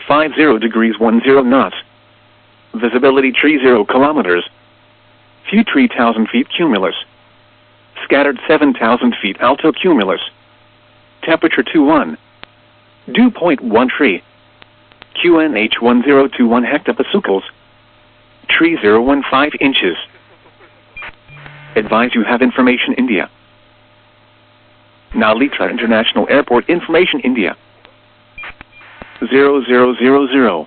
50 degrees 10 knots. Visibility 30 kilometers. View 3,000 feet cumulus. Scattered 7,000 feet alto cumulus. Temperature 21. Dew point 13. QNH 1021 hectopascals. 3015 inches. Advise you have information India. Now Litra International Airport information India. 0000.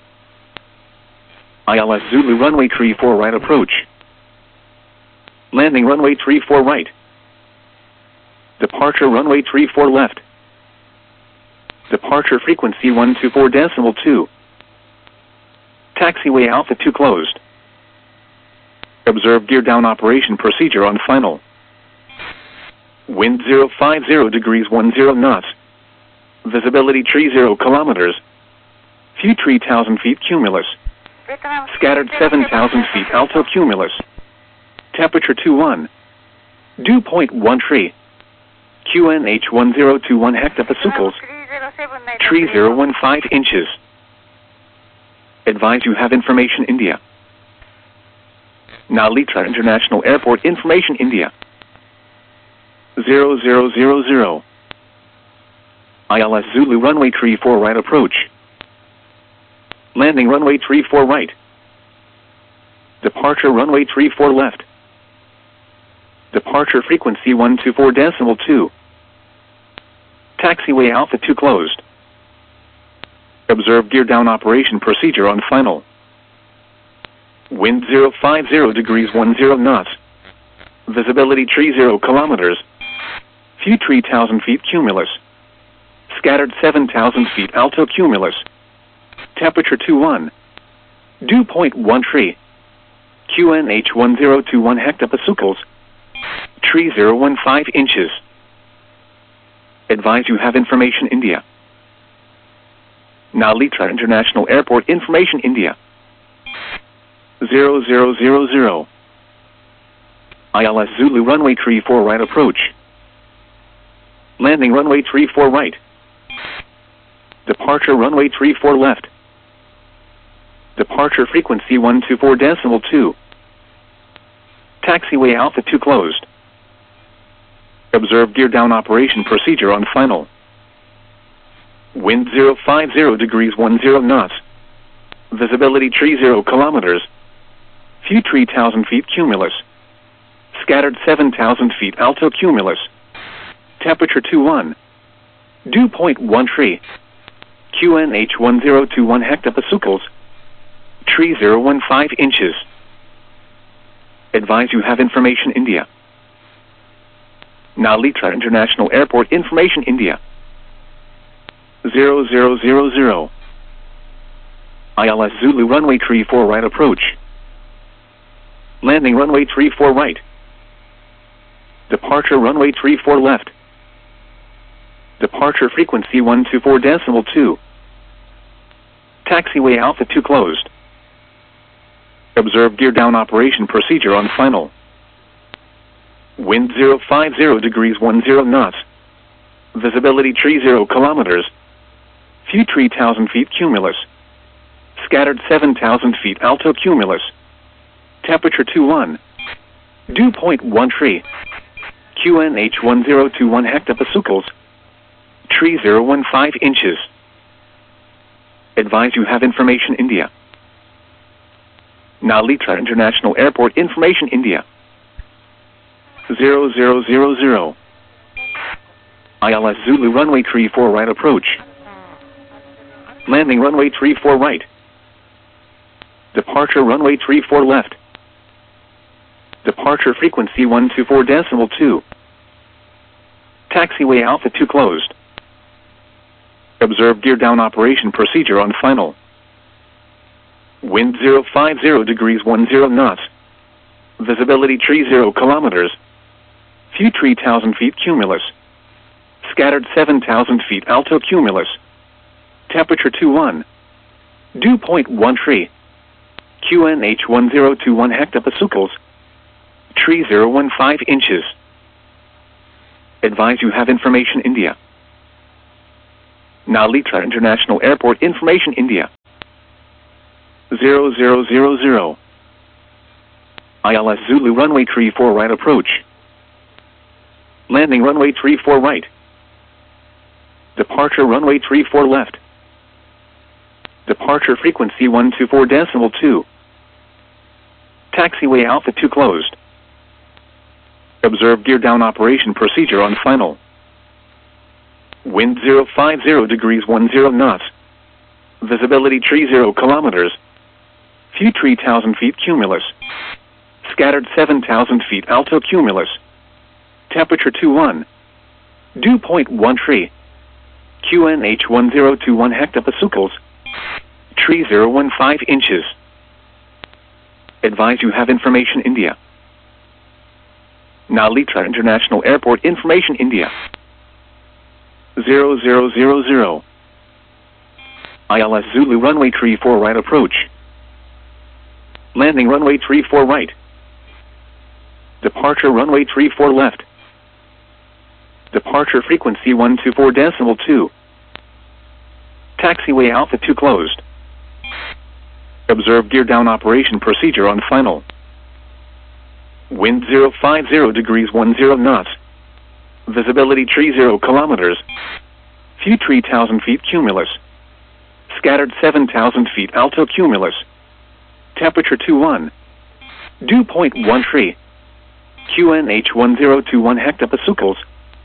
ILS Zulu runway 34 right approach. Landing runway 34 right. Departure runway 34 left. Departure frequency 124.2. Taxiway Alpha 2 closed. Observe gear down operation procedure on final. Wind 050 degrees 10 knots. Visibility 30 kilometers. View 3,000 feet cumulus. Scattered 7,000 feet alto cumulus. Temperature 21. Dew point 13. QNH 1021 hectopascals. 3015 inches. Advise you have information India. Now Litra International Airport information India. 0000. ILS Zulu runway 34 right approach. Landing runway 34 right. Departure runway 34 left. Departure frequency 124.2. Taxiway Alpha 2 closed. Observe gear down operation procedure on final. Wind 050 degrees 10 knots. Visibility 30 kilometers. View 3,000 feet cumulus. Scattered 7,000 feet alto cumulus. Temperature 21. Dew point 13. QNH 1021 hectopascals. 3015 inches. Advise you have information India. Now Litra International Airport information India. 0000. ILS Zulu runway 34 right approach. Landing runway 34 right. Departure runway 34 left. Departure frequency 124.2. Taxiway Alpha 2 closed. Observe gear down operation procedure on final. Wind 050 degrees 10 knots. Visibility 30 kilometers. View 3,000 feet cumulus. Scattered 7,000 feet alto cumulus. Temperature 21. Dew point 13. QNH 1021 hectopascals. 3015 inches. Advise you have information India. Now Litra International Airport information India. 0000. ILS Zulu runway 34 right approach. Landing runway 34 right. Departure runway 34 left. Departure frequency 124.2. Taxiway Alpha 2 closed. Observe gear down operation procedure on final. Wind 050 degrees 10 knots. Visibility 30 kilometers. View 3,000 feet cumulus. Scattered 7,000 feet alto cumulus. Temperature 21. Dew point 13. QNH 1021 hectopascals. 3015 inches. Advise you have information India. Now Litra International Airport information India. 0000. ILS Zulu runway 34 right approach. Landing runway 34 right. Departure runway 34 left. Departure frequency 124.2. Taxiway Alpha 2 closed. Observe gear down operation procedure on final. Wind 050 degrees 10 knots. Visibility 30 kilometers. View 3,000 feet cumulus. Scattered 7,000 feet alto cumulus. Temperature 21. Dew point 13. QNH 1021 hectopascals. 3015 inches. Advise you have information India. Now Litra International Airport information India. 0000. ILS Zulu runway 34 right approach. Landing runway 34 right. Departure runway 34 left. Departure frequency 124.2. Taxiway Alpha 2 closed. Observe gear down operation procedure on final. Wind 050 degrees 10 knots. Visibility 30 kilometers. Few 3,000 feet cumulus. Scattered 7,000 feet alto cumulus. Temperature 21. Dew point 13. QNH 1021 hectopascals. 3015 inches. Advise you have information India. Nalitra International Airport information India. 0000. ILS Zulu runway 34 right approach. Landing runway 34 right. Departure runway 34 left. Departure frequency 124.2. Taxiway Alpha 2 closed. Observe gear down operation procedure on final. Wind 050 degrees 10 knots. Visibility 30 kilometers. Few 3,000 feet cumulus. Scattered 7,000 feet alto cumulus. Temperature 21. Dew point 13. QNH 1021 hectopascals.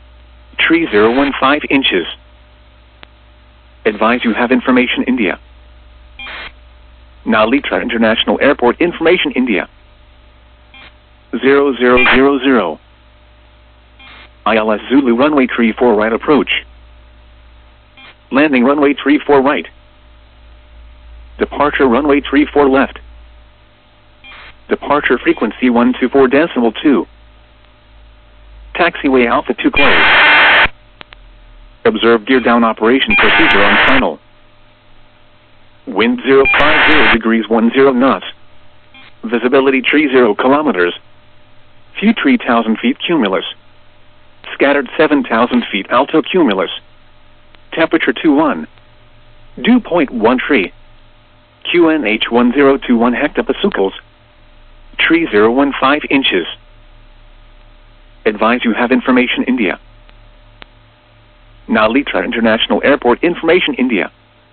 3015 inches. Advise you have information India. Nalitra International Airport information India. 0000. ILS Zulu runway 34 right approach. Landing runway 34 right. Departure runway 34 left. Departure frequency 124.2. Taxiway Alpha 2 closed. Observe gear down operation procedure on final. Wind 050 degrees 10 knots. Visibility 30 kilometers. Few 3,000 feet cumulus. Scattered 7,000 feet alto cumulus. Temperature 21. Dew point 13. QNH 1021 hectopascals. 3015 inches. Advise you have information India. Nalitra International Airport information India.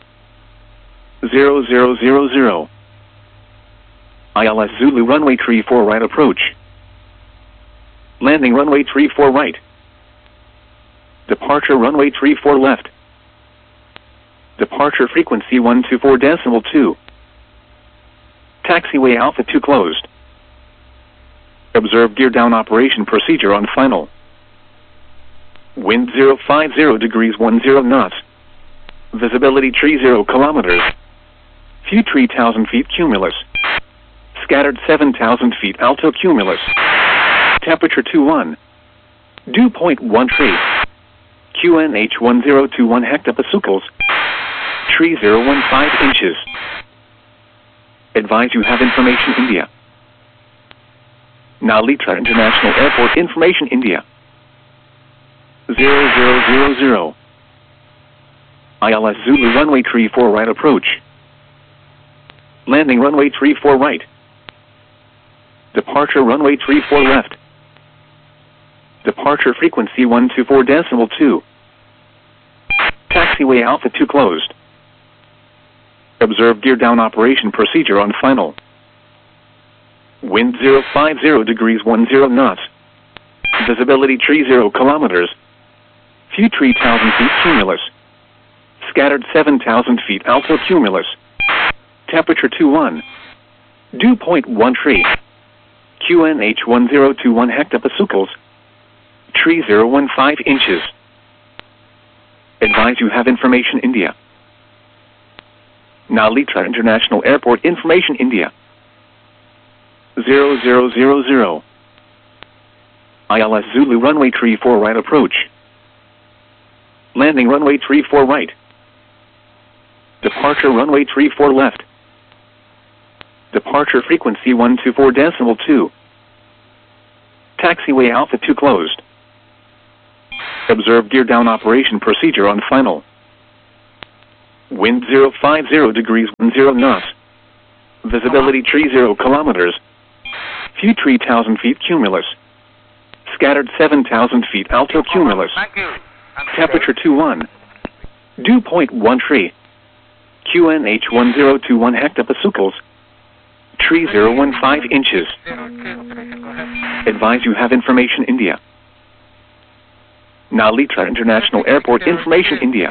0000. ILS Zulu runway 34 right approach. Landing runway 34 right. Departure runway 34 left. Departure frequency 124.2. Taxiway Alpha 2 closed. Observe gear down operation procedure on final. Wind 050 degrees 10 knots. Visibility 30 kilometers. Few 3,000 feet cumulus. Scattered 7,000 feet alto cumulus. Temperature 21. Dew point 13. QNH 1021 hectopascals. 3015 inches. Advise you have information India. Nalitra International Airport information India. 0000. ILS Zulu runway 34 right approach. Landing runway 34 right. Departure runway 34 left. Departure frequency 124.2. Taxiway Alpha 2 closed. Observe gear down operation procedure on final. Wind 050 degrees 10 knots. Visibility 30 kilometers. Few 3,000 feet cumulus. Scattered 7,000 feet alto cumulus. Temperature 21. Dew point 13. QNH 1021 hectopascals. 3015 inches. Advise you have information India. Nalitra International Airport information India. 0000. ILS Zulu runway 34 right approach. Landing runway 34 right. Departure runway 34 left. Departure frequency 124.2. Taxiway Alpha 2 closed. Observe gear down operation procedure on final. Wind 050 degrees 10 knots. Visibility tree 0 kilometers. View tree 1,000 feet cumulus. Scattered 7,000 feet alto cumulus. Thank you. Temperature 21. Dew point 1 tree. QNH 1021 hectopascals. Tree 015 inches. Advise you have information India. Nalitra International Airport information India.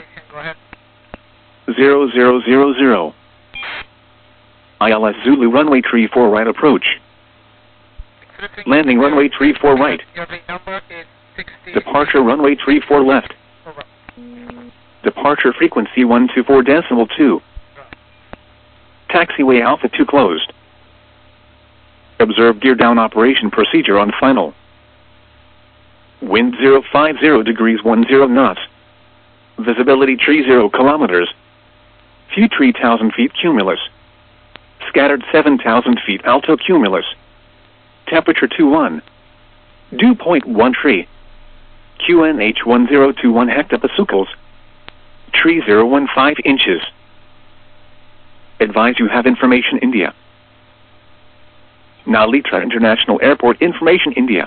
0000. ILS Zulu runway tree 4 right approach. Landing runway tree 4 right. Departure runway tree 4 left. Departure frequency 124.2. Taxiway Alpha 2 closed. Observe gear down operation procedure on final. Wind 050 degrees 10 knots. Visibility tree 0 kilometers. View tree 1,000 feet cumulus. Scattered 7,000 feet alto cumulus. Temperature 21. Dew point 1 tree. QNH 1021 hectopascals. Tree 015 inches. Advise you have information India. Nalitra International Airport information India.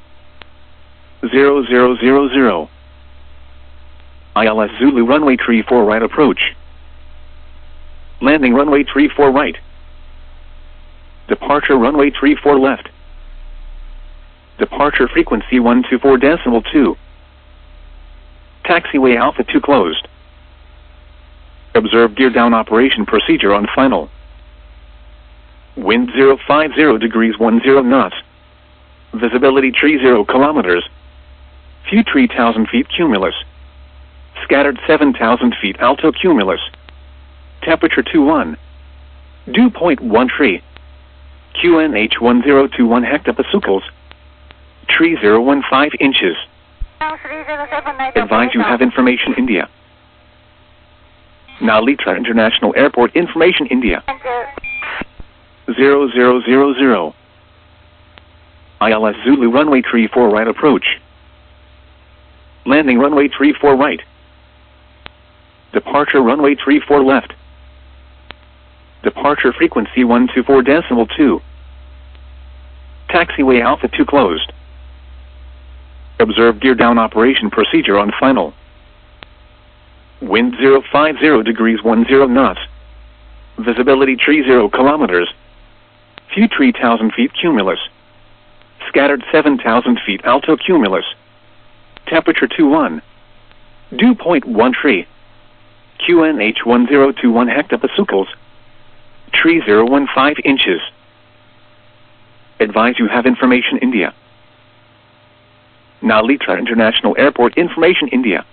0000. ILS Zulu runway tree 4 right approach. Landing runway tree 4 right. Departure runway tree 4 left. Departure frequency 124.2. Taxiway Alpha 2 closed. Observe gear down operation procedure on final. Wind 050 degrees 10 knots. Visibility tree 0 kilometers. View tree 1,000 feet cumulus. Scattered 7,000 feet alto cumulus. Temperature 21. Dew point 1 tree. QNH 1021 hectopascals. Tree 015 inches. Advise you have information India. Nalitra International Airport information India. 0000. ILS Zulu runway tree 4 right approach. Landing runway tree 4 right. Departure runway tree 4 left. Departure frequency 124.2. Taxiway Alpha 2 closed. Observe gear down operation procedure on final. Wind 050 degrees 10 knots. Visibility tree 0 kilometers. View tree 1,000 feet cumulus. Scattered 7,000 feet alto cumulus. Temperature 21. Dew point 1 tree. QNH 1021 hectopascals. Tree 015 inches. Advise you have information India. Nalitra International Airport information India.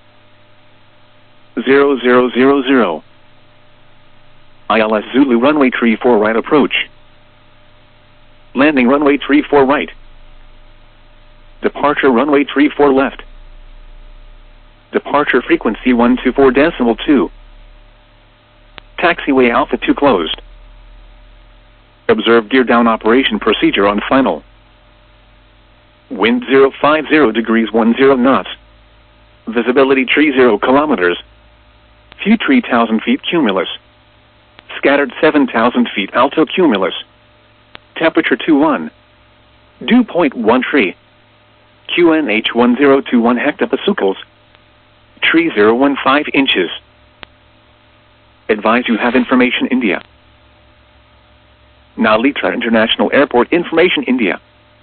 0000. ILS Zulu runway tree 4 right approach. Landing runway tree 4 right. Departure runway tree 4 left. Departure frequency 124.2. Taxiway Alpha 2 closed. Observe gear down operation procedure on final. Wind 050 degrees 10 knots. Visibility tree 0 kilometers. View tree 1,000 feet cumulus. Scattered 7,000 feet alto cumulus. Temperature 21. Dew point 1 tree. QNH 1021 hectopascals. Tree 015 inches. Advise you have information India. Nalitra International Airport information India.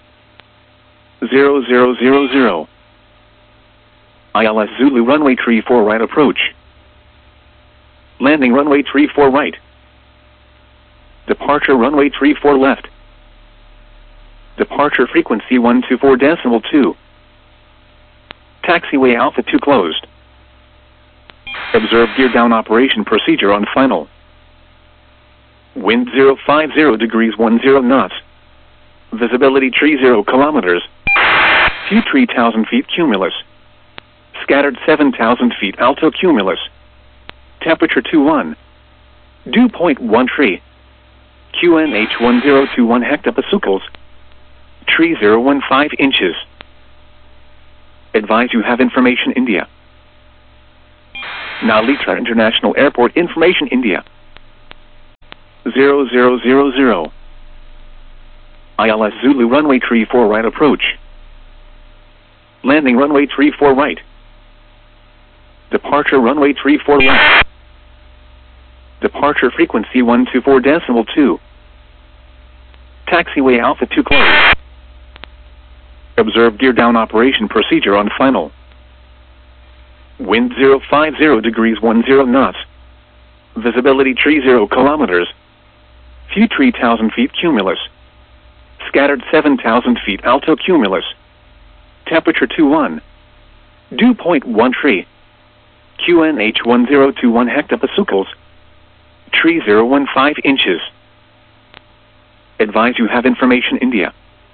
0000. ILS Zulu runway tree 4 right approach. Landing runway tree 4 right. Departure runway tree 4 left. Departure frequency 124.2. Taxiway Alpha 2 closed. Observe gear down operation procedure on final. Wind 050 degrees 10 knots. Visibility tree 0 kilometers. View tree 1,000 feet cumulus. Scattered 7,000 feet alto cumulus. Temperature 21. Dew point 1 tree. QNH 1021 hectopascals. Tree 015 inches. Advise you have information India. Nalitra International Airport information India. 0000. ILS Zulu runway 34 right approach. Landing runway 34 right. Departure runway 34 left. Departure frequency 124.2. Taxiway Alpha 2 closed. Observe gear down operation procedure on final. Wind 050 degrees 10 knots. Visibility tree 0 kilometers. Few 3,000 feet cumulus. Scattered 7,000 feet alto cumulus. Temperature 21. Dew point 1 tree. QNH 1021 hectopascals. Tree 015 inches. Advise you have information India.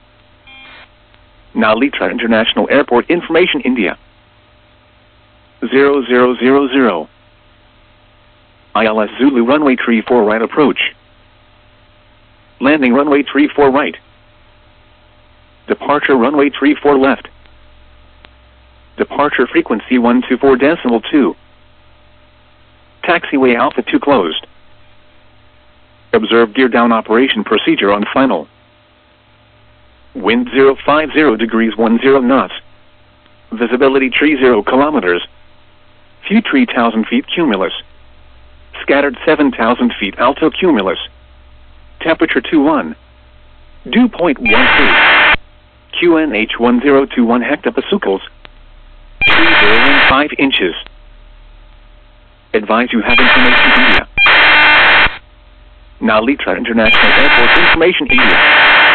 Nalitra International Airport information India. 0000. ILS Zulu runway 34 right approach. Landing runway 34 right. Departure runway 34 left. Departure frequency 124.2. Taxiway Alpha 2 closed. Observe gear down operation procedure on final. Wind 050 degrees 10 knots. Visibility tree 0 kilometers. Few 3,000 feet cumulus. Scattered 7,000 feet alto cumulus. Temperature 21. Dew point 13. QNH 1021 hectopascals. Tree 015 inches. Advise you have information India. Nalitra International Airport information India.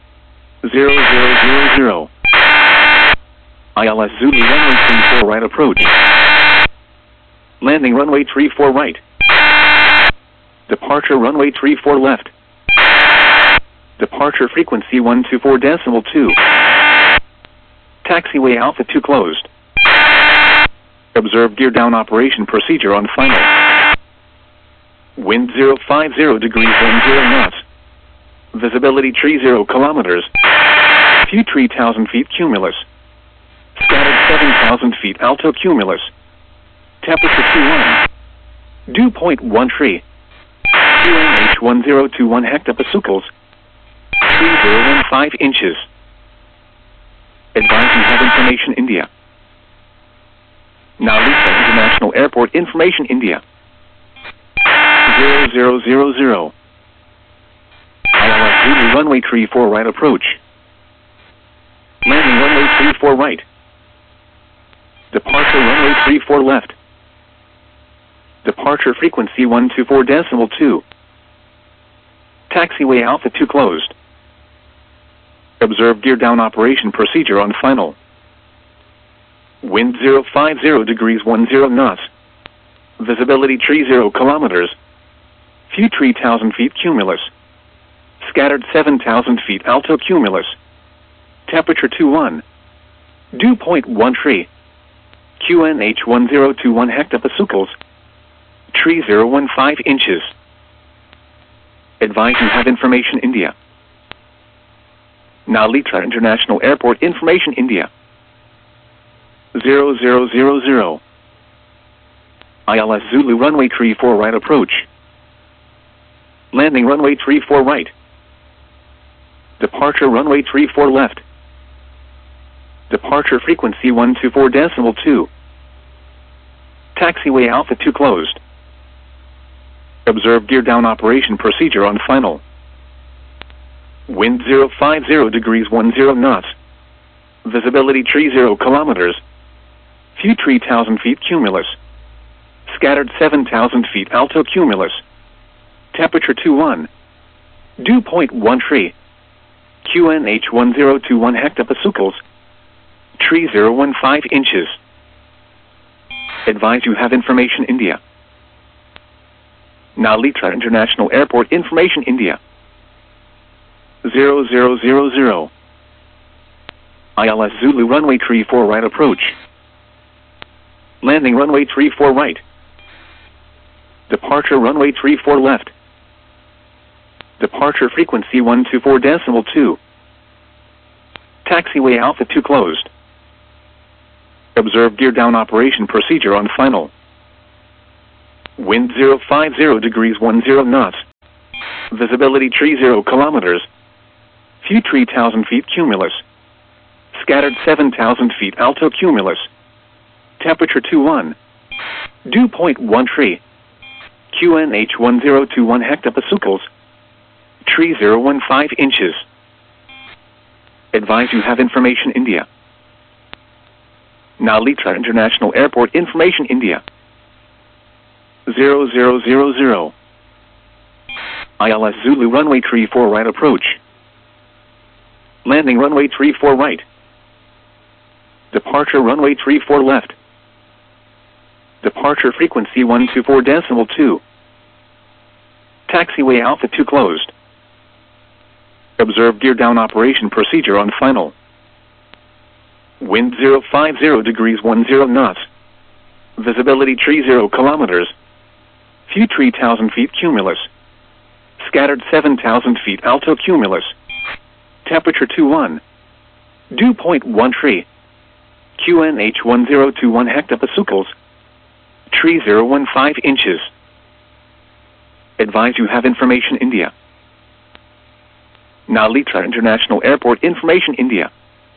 0000. ILS Zulu runway 34 right approach. Landing runway 34 right. Departure runway 34 left. Departure frequency 124.2. Taxiway Alpha 2 closed. Observe gear down operation procedure on final. Wind 050 degrees 10 knots. Visibility tree 0 kilometers. Few 3,000 feet cumulus. Scattered 7,000 feet alto cumulus. Temperature 21. Dew point 1 tree. QNH 1021 hectopascals. Tree 015 inches. Advise you have information India. Nalitra International Airport information India. 0000. ILS Zulu runway 34 right approach. Landing runway 34 right. Departure runway 34 left. Departure frequency 124.2. Taxiway Alpha 2 closed. Observe gear down operation procedure on final. Wind 050 degrees 10 knots. Visibility tree 0 kilometers. Few 3,000 feet cumulus. Scattered 7,000 feet alto cumulus. Temperature 21. Dew point 1 tree. QNH 1021 hectopascals. Tree 015 inches. Advise you have information India. Nalitra International Airport information India. 0000. ILS Zulu runway 34 right approach. Landing runway 34 right. Departure runway 34 left. Departure frequency 124.2. Taxiway Alpha 2 closed. Observe gear down operation procedure on final. Wind 050 degrees 10 knots. Visibility tree 0 kilometers. Few 3,000 feet cumulus. Scattered 7,000 feet alto cumulus. Temperature 21. Dew point 1 tree. QNH 1021 hectopascals. Tree 015 inches. Advise you have information India. Nalitra International Airport information India. 0000. ILS Zulu runway 34 right approach. Landing runway 34 right. Departure runway 34 left. Departure frequency 124.2. Taxiway Alpha 2 closed. Observe gear down operation procedure on final. Wind 050 degrees 10 knots. Visibility tree 0 kilometers. View tree 1,000 feet cumulus. Scattered 7,000 feet alto cumulus. Temperature 21. Dew point 1 tree. QNH 1021 hectopascals. Tree 015 inches. Advise you have information India. Nalitra International Airport information India. 0000. ILS Zulu runway 34 right approach. Landing runway 34 right. Departure runway 34 left. Departure frequency 124.2. Taxiway Alpha 2 closed. Observe gear down operation procedure on final. Wind 050 degrees 10 knots. Visibility tree 0 kilometers. View tree 1,000 feet cumulus. Scattered 7,000 feet alto cumulus. Temperature 21. Dew point 1 tree. QNH 1021 hectopascals. Tree 015 inches. Advise you have information India. Nalitra International Airport information India.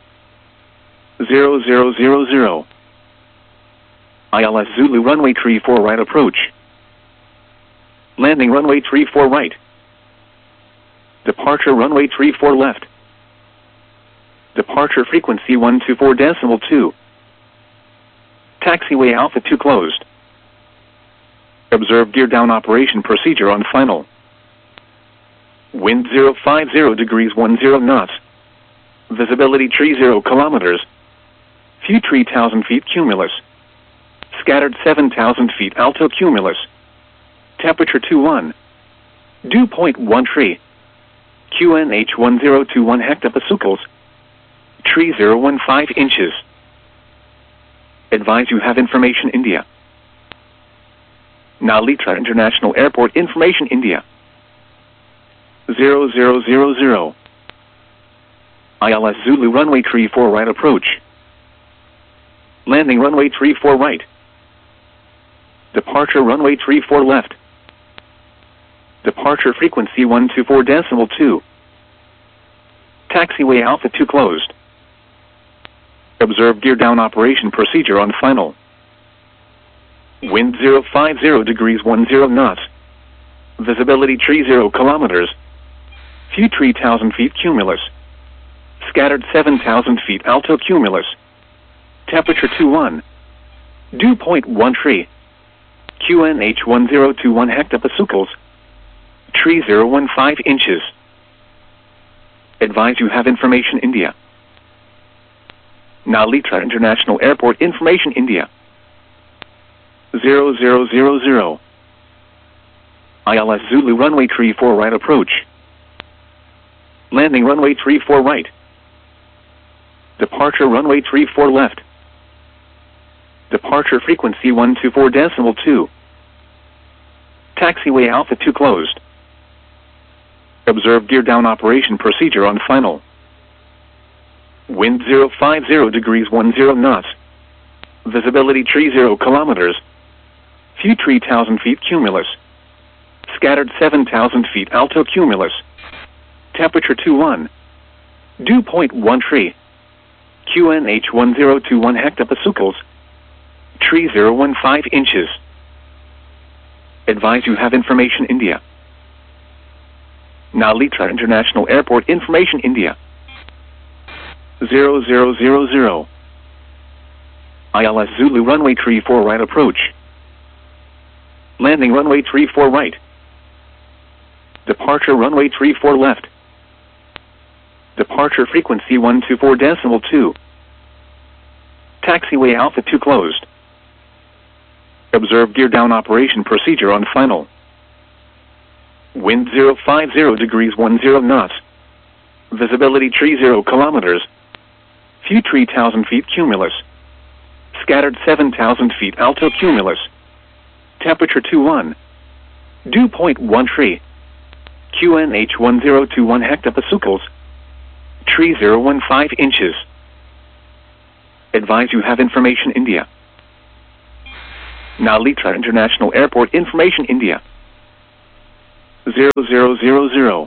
0000. ILS Zulu runway 34 right approach. Landing runway 34 right. Departure runway 34 left. Departure frequency 124.2. Taxiway Alpha 2 closed. Observe gear down operation procedure on final. Wind 050 degrees 10 knots. Visibility tree 0 kilometers. View tree 1,000 feet cumulus. Scattered 7,000 feet alto cumulus. Temperature 21. Dew point 1 tree. QNH 1021 hectopascals. Tree 015 inches. Advise you have information India. Nalitra International Airport information India. 0000. ILS Zulu runway 34 right approach. Landing runway 34 right. Departure runway 34 left. Departure frequency 124.2. Taxiway Alpha 2 closed. Observe gear down operation procedure on final. Wind 050 degrees 10 knots. Visibility tree 0 kilometers. View tree 1,000 feet cumulus. Scattered 7,000 feet alto cumulus. Temperature 21. Dew point 1 tree. QNH 1021 hectopascals. Tree 015 inches. Advise you have information India. Nalitra International Airport information India. 0000. ILS Zulu runway 34 right approach. Landing runway 34 right. Departure runway 34 left. Departure frequency 124.2. Taxiway Alpha 2 closed. Observe gear down operation procedure on final. Wind 050 degrees 10 knots. Visibility tree 0 kilometers. View tree 1,000 feet cumulus. Scattered 7,000 feet alto cumulus. Temperature 21. Dew point 1 tree. QNH 1021 hectopascals. Tree 015 inches. Advise you have information India. Nalitra International Airport information India. 0000. ILS Zulu runway 34 right approach. Landing runway 34 right. Departure runway 34 left. Departure frequency 124.2. Taxiway Alpha 2 closed. Observe gear down operation procedure on final. Wind 050 degrees 10 knots. Visibility tree 0 kilometers. View tree 1,000 feet cumulus. Scattered 7,000 feet alto cumulus. Temperature 21. Dew point 1 tree. QNH 1021 hectopascals. Tree 015 inches. Advise you have information India. Nalitra International Airport information India. 0000.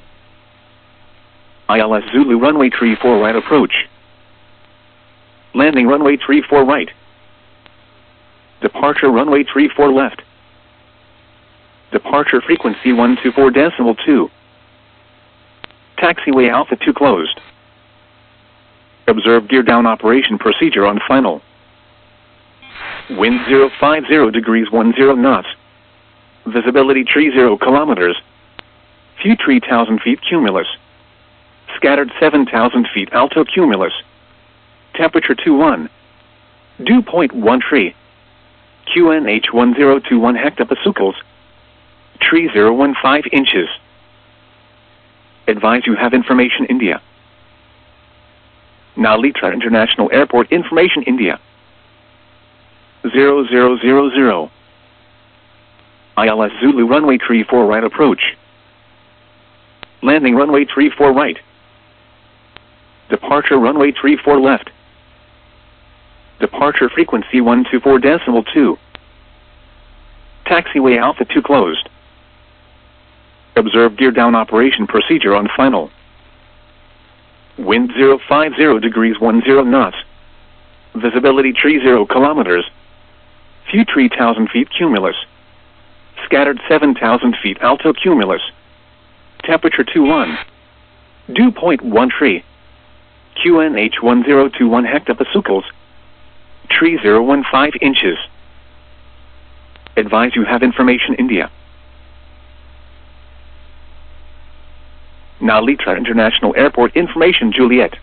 ILS Zulu runway 34 right approach. Landing runway 34 right. Departure runway 34 left. Departure frequency 124.2. Taxiway Alpha 2 closed. Observe gear down operation procedure on final. Wind 050 degrees 10 knots. Visibility tree 0 kilometers. Few 3,000 feet cumulus. Scattered 7,000 feet alto cumulus. Temperature 21. Dew point 1 tree. QNH 1021 hectopascals. Tree 015 inches. Advise you have information India. Nalitra International Airport information India. 0000. ILS Zulu runway 34 right approach. Landing runway 34 right. Departure runway 34 left. Departure frequency 124.2. Taxiway Alpha 2 closed. Observe gear down operation procedure on final. Wind 050 degrees 10 knots. Visibility tree 0 kilometers. Few 3,000 feet cumulus. Scattered 7,000 feet alto cumulus. Temperature 21. Dew point 1 tree. QNH 1021 hectopascals. Tree 015 inches. Advise you have information India. Nalitra International Airport information Juliet.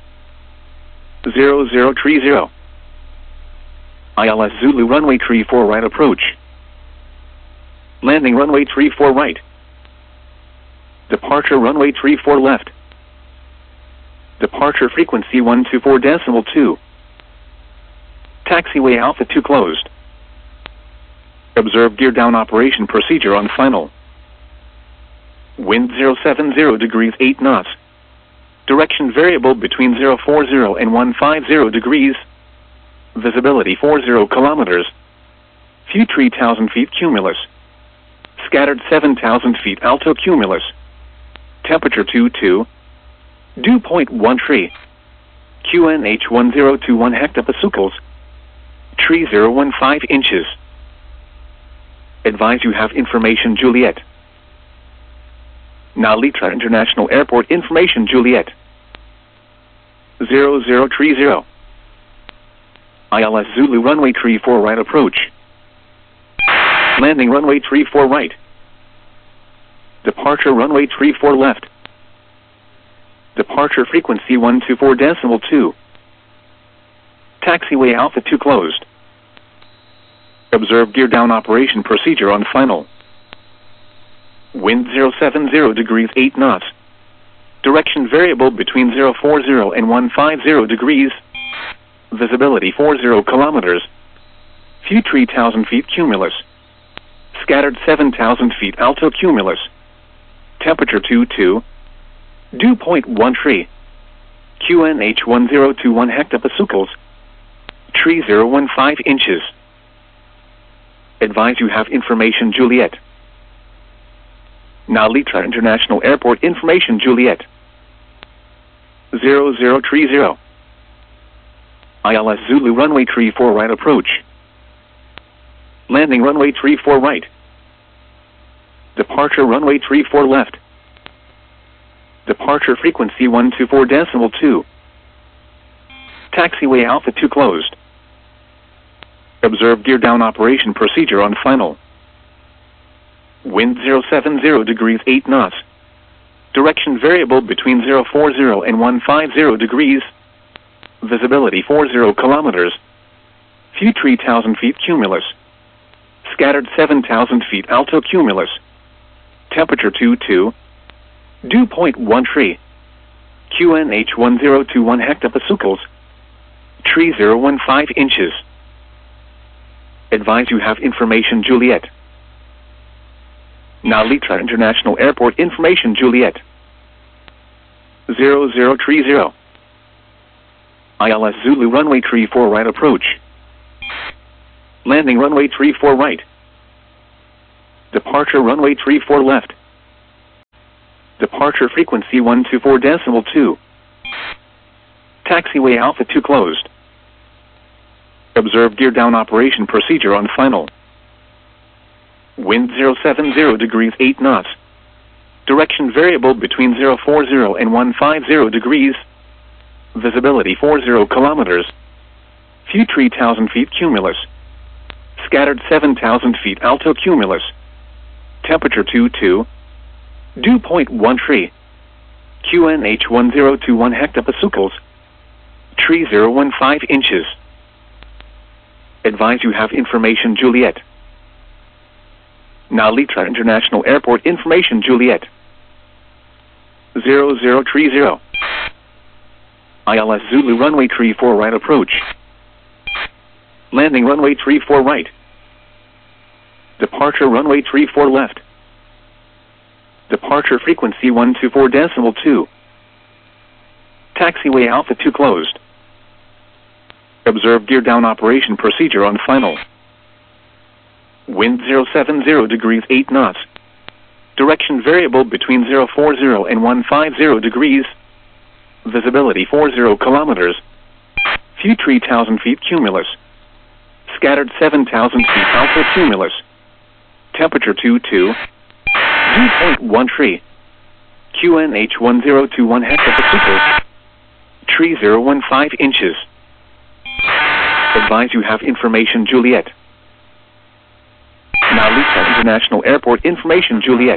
0030. ILS Zulu runway 34 right approach. Landing runway 34 right. Departure runway 34 left. Departure frequency 124.2. Taxiway Alpha 2 closed. Observe gear down operation procedure on final. Wind 070 degrees 8 knots. Direction variable between 040 and 150 degrees. Visibility 40 kilometers. Few 3,000 feet cumulus. Scattered 7,000 feet alto cumulus. Temperature 22. Dew point 1 tree. QNH 1021 hectopascals. Tree 015 inches. Advise you have information Juliet. Nalitra International Airport information Juliet. 0030. ILS Zulu runway 34 right approach. Landing runway 34 right. Departure runway 34 left. Departure frequency 124.2. Taxiway Alpha 2 closed. Observe gear down operation procedure on final. Wind 070 degrees 8 knots. Direction variable between 040 and 150 degrees. Visibility 40 kilometers. Few 3,000 feet cumulus. Scattered 7,000 feet alto cumulus. Temperature 22. Dew point 1 tree. QNH 1021 hectopascals. Tree 015 inches. Advise you have information Juliet. Nalitra International Airport information Juliet. 0030. ILS Zulu runway 34 right approach. Landing runway 34 right. Departure runway 34 left. Departure frequency 124.2. Taxiway Alpha 2 closed. Observe gear down operation procedure on final. Wind 070 degrees 8 knots. Direction variable between 040 and 150 degrees. Visibility 40 kilometers. Few 3,000 feet cumulus. Scattered 7,000 feet alto cumulus. Temperature 22. Dew point 1 tree. QNH 1021 hectopascals. Tree 015 inches. Advise you have information Juliet. Nalitra International Airport information Juliet. 0030. ILS Zulu runway 34 right approach. Landing runway 34 right. Departure runway 34 left. Departure frequency 124.2. Taxiway Alpha 2 closed. Observe gear down operation procedure on final. Wind 070 degrees 8 knots. Direction variable between 040 and 150 degrees. Visibility 40 kilometers. View 3,000 feet cumulus. Scattered 7,000 feet alto cumulus. Temperature 22. Dew point 13. QNH 1021 hectopascals. 3015 inches. Advise you have information Juliet. Now Litra International Airport information Juliet. 0030. ILS Zulu runway 34 right approach. Landing runway 34 right. Departure runway 34 left. Departure frequency 124.2. Taxiway Alpha 2 closed. Observe gear down operation procedure on final. Wind 070 degrees 8 knots. Direction variable between 040 and 150 degrees. Visibility 40 kilometers. View 3,000 feet cumulus. Scattered 7,000 feet alto cumulus. Temperature 22. Dew point 13. QNH 1021 hectopascals. 3015 inches. Advise you have information Juliet. Now Lisa International Airport information Juliet.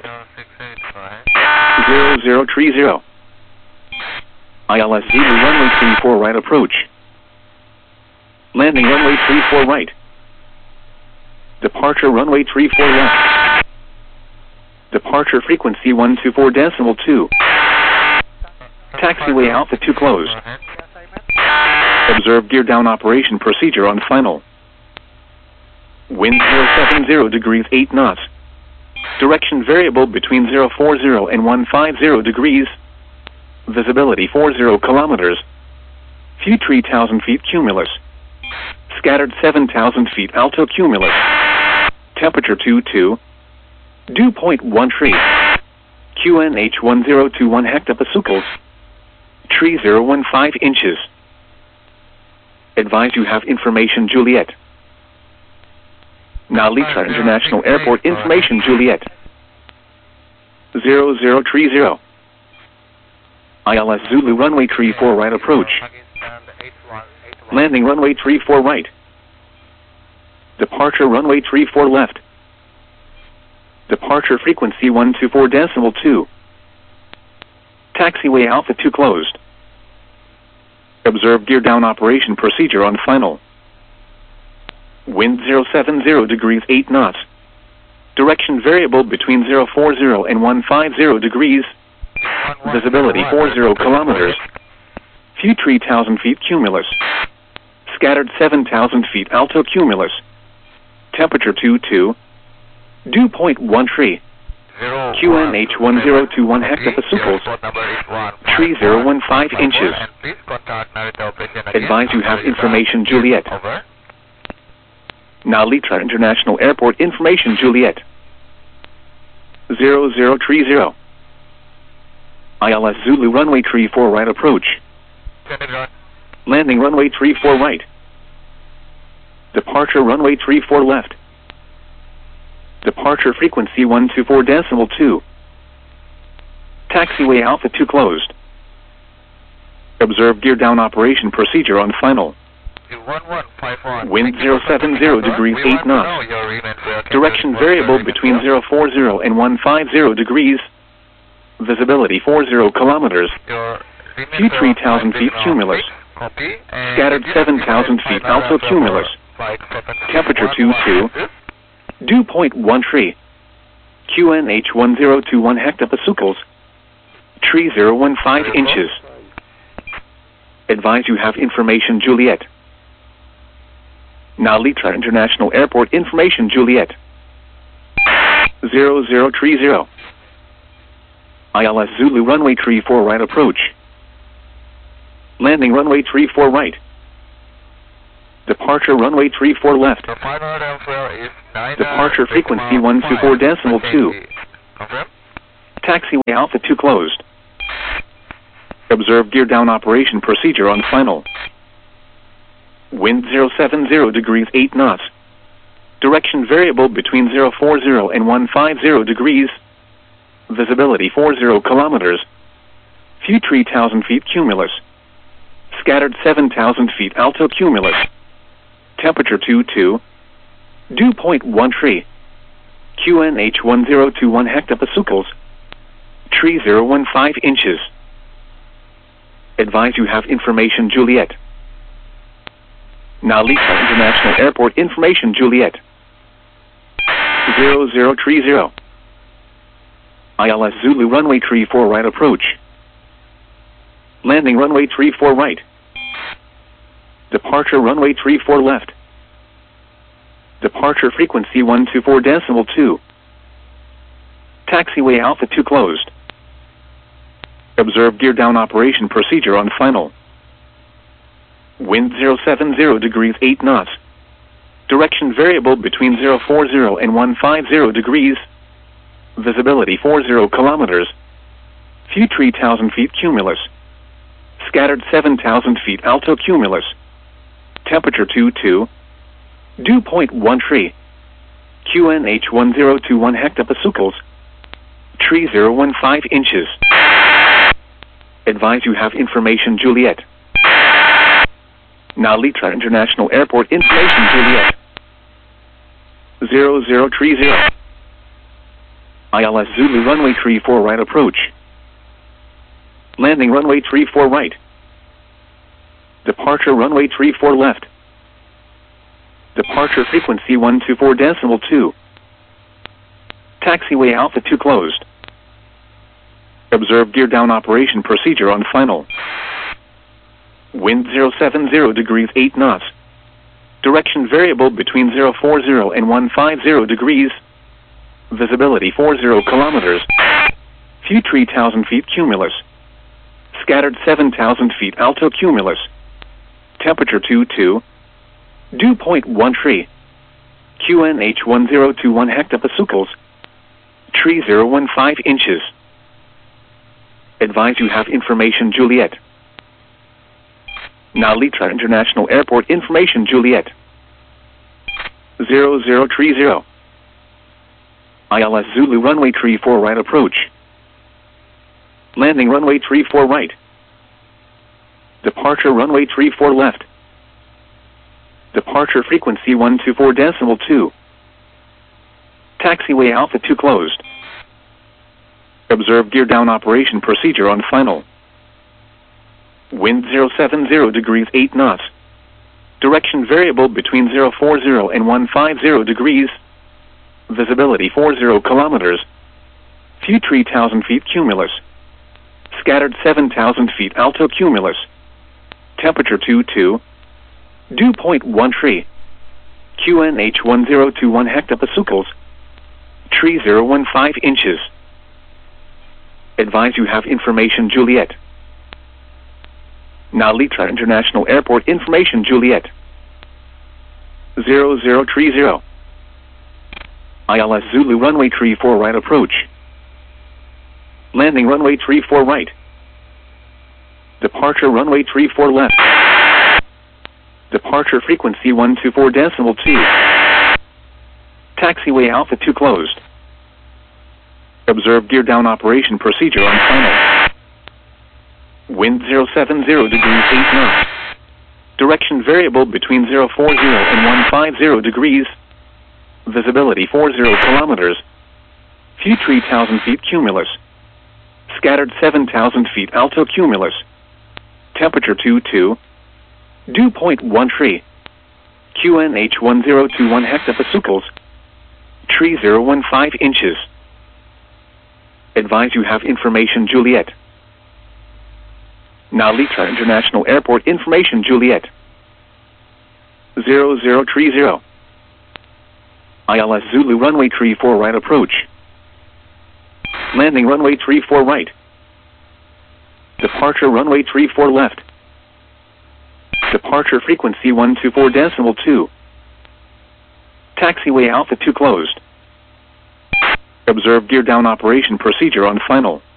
0030. ILS Zulu runway 34 right approach. Landing runway 34 right. Departure runway 34 left. Departure frequency 124.2. Taxiway Alpha 2 closed. Observe gear down operation procedure on final. Wind 070 degrees 8 knots. Direction variable between 040 and 150 degrees. Visibility 40 kilometers. View 3,000 feet cumulus. Scattered 7,000 feet alto cumulus. Temperature 22. Dew point 13. QNH 1021 hectopascals. 3015 inches. Advise you have information Juliet. Now Litra International Airport information Juliet. 0030. ILS Zulu runway 34 right approach. Landing runway 34 right. Departure runway 34 left. Departure frequency 124.2. Taxiway Alpha 2 closed. Observe gear down operation procedure on final. Wind 070 degrees 8 knots. Direction variable between 040 and 150 degrees. Visibility 40 kilometers. View 3,000 feet cumulus. Scattered 7,000 feet alto cumulus. Temperature 22. Dew point 13. QNH 1021 hectopascals. 3015 inches. Advise you have information Juliet. Now Litra International Airport information Juliet. 0030. ILS Zulu runway 34 right approach. Landing runway 34 right. Departure runway 34 left. Departure frequency 124.2. Taxiway Alpha 2 closed. Observe gear down operation procedure on final. Wind 070 degrees 8 knots. Direction variable between 040 and 150 degrees. Visibility 40 kilometers. View 3,000 feet cumulus. Scattered 7,000 feet alto cumulus. Temperature 22. Dew point 13. QNH 1021 hectopascals. 3015 inches. Advise you have information Juliet. Now Litra International Airport information Juliet. 0030. ILS Zulu runway 34 right approach. Landing runway 34 right. Departure runway 34 left. Departure frequency 124.2. Taxiway Alpha 2 closed. Observe gear down operation procedure on final. Wind 070 degrees 8 knots. Direction variable between 040 and 150 degrees. Visibility 40 kilometers. View 3,000 feet cumulus. Scattered 7,000 feet alto cumulus. Temperature 22. Dew point 13. QNH 1021 hectopascals. Tree 015 inches. Advise you have information Juliet. Now Lisa International Airport information Juliet. 0030. ILS Zulu runway 34 right approach. Landing runway 34 right. Departure runway 34 left. Departure frequency 124.2. Taxiway Alpha 2 closed. Observe gear down operation procedure on final. Wind 070 degrees 8 knots. Direction variable between 040 and 150 degrees. Visibility 40 kilometers. View 3,000 feet cumulus. Scattered 7,000 feet alto cumulus. Temperature 22. Dew point 13. QNH 1021 hectopascals. Tree 015 inches. Advise you have information Juliet. Now Litra International Airport information Juliet. 0030. ILS Zulu runway 34 right approach. Landing runway 34 right. Departure runway 34 left. Departure frequency 124.2. Taxiway Alpha 2 closed. Observe gear down operation procedure on final. Wind 070 degrees 8 knots. Direction variable between 040 and 150 degrees. Visibility 40 kilometers. View 3,000 feet cumulus. Scattered 7,000 feet alto cumulus. Temperature 22. Dew point 13. QNH 1021 hectopascals. Tree 015 inches. Advise you have information Juliet. Now Litra International Airport information Juliet. 0030. ILS Zulu runway 34 right approach. Landing runway 34 right. Departure runway 34 left. Departure frequency 124.2. Taxiway Alpha 2 closed. Observe gear down operation procedure on final. Wind 070 degrees 8 knots. Direction variable between 040 and 150 degrees. Visibility 40 kilometers. View 3,000 feet cumulus. Scattered 7,000 feet alto cumulus. Temperature 22. Dew point 13. QNH 1021 hectopascals. Tree 015 inches. Advise you have information Juliet. Now Litra International Airport information Juliet. 0030. ILS Zulu runway 34 right approach. Landing runway 34 right. Departure runway 34 left. Departure frequency 124.2. Taxiway Alpha 2 closed. Observe gear down operation procedure on final. Wind 070 degrees 8 knots. Direction variable between 040 and 150 degrees. Visibility 40 kilometers. View 3,000 feet cumulus. Scattered 7,000 feet alto cumulus. Temperature 22. Dew point 13. QNH 1021 hectopascals. Tree 015 inches. Advise you have information Juliet. Now Litra International Airport information Juliet. 0030. ILS Zulu runway 34 right approach. Landing runway 34 right. Departure runway 34 left. Departure frequency 124.2. Taxiway Alpha 2 closed. Observe gear down operation procedure on final.